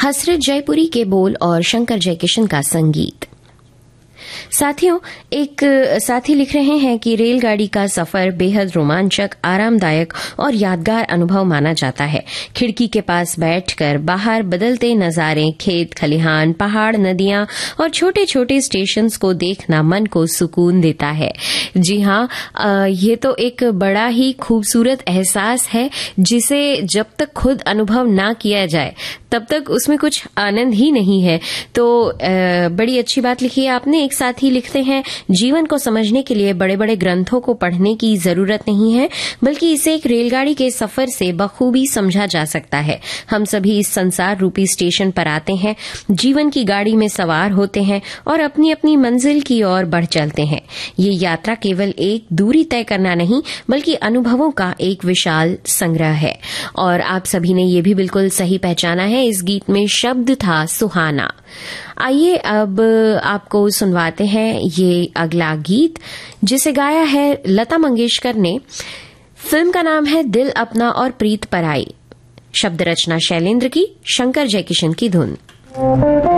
हसरत जयपुरी के बोल और शंकर जयकिशन का संगीत। साथियों, एक साथी लिख रहे हैं कि रेलगाड़ी का सफर बेहद रोमांचक, आरामदायक और यादगार अनुभव माना जाता है। खिड़की के पास बैठकर बाहर बदलते नजारे, खेत खलिहान, पहाड़, नदियां और छोटे छोटे स्टेशंस को देखना मन को सुकून देता है। जी हाँ, ये तो एक बड़ा ही खूबसूरत एहसास है जिसे जब तक खुद अनुभव ना किया जाए तब तक उसमें कुछ आनंद ही नहीं है। तो बड़ी अच्छी बात लिखी है आपने। एक साथी लिखते हैं, जीवन को समझने के लिए बड़े बड़े ग्रंथों को पढ़ने की जरूरत नहीं है, बल्कि इसे एक रेलगाड़ी के सफर से बखूबी समझा जा सकता है। हम सभी इस संसार रूपी स्टेशन पर आते हैं, जीवन की गाड़ी में सवार होते हैं और अपनी अपनी मंजिल की ओर बढ़ चलते हैं। ये यात्रा केवल एक दूरी तय करना नहीं, बल्कि अनुभवों का एक विशाल संग्रह है। और आप सभी ने ये भी बिल्कुल सही पहचाना है, इस गीत में शब्द था सुहाना। आइए अब आपको सुनवाते हैं ये अगला गीत, जिसे गाया है लता मंगेशकर ने। फिल्म का नाम है दिल अपना और प्रीत पराई। शब्द रचना शैलेंद्र की, शंकर जयकिशन की धुन।